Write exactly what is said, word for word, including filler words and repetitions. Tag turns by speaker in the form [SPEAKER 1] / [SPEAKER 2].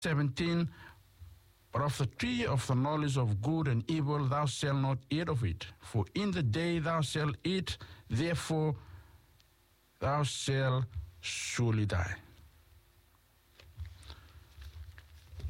[SPEAKER 1] seventeen, but of the tree of the knowledge of good and evil thou shalt not eat of it, for in the day thou shalt eat, therefore thou shalt surely die.